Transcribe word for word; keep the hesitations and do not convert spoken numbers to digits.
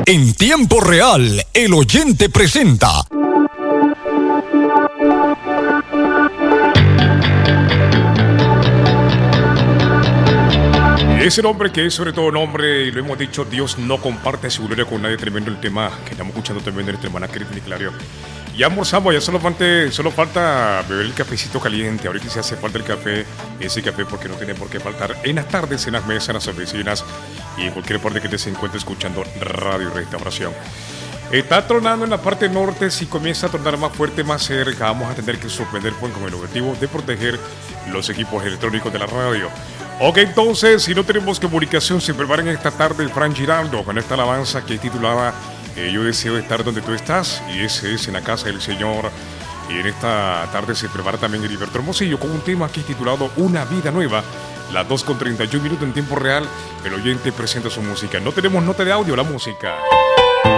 En tiempo real, el oyente presenta. Ese nombre que es sobre todo nombre, y lo hemos dicho, Dios no comparte su gloria con nadie. Tremendo el tema que estamos escuchando también de nuestra hermana Cristina y Clario. Ya almorzamos, ya solo falta, solo falta beber el cafecito caliente. Ahorita se hace falta el café, ese café porque no tiene por qué faltar en las tardes, en las mesas, en las oficinas y en cualquier parte que te se encuentre escuchando Radio Restauración. Está tronando en la parte norte. Si comienza a tronar más fuerte, más cerca, vamos a tener que suspender pues, con el objetivo de proteger los equipos electrónicos de la radio. Ok, entonces, si no tenemos comunicación, se preparen esta tarde Fran Giraldo con esta alabanza que es titulada eh, Yo deseo estar donde tú estás, y ese es en la casa del Señor. Y en esta tarde se prepara también Heriberto Hermosillo con un tema que es titulado Una Vida Nueva. Las dos con treinta y un minutos en tiempo real, el oyente presenta su música. No tenemos nota de audio, la música.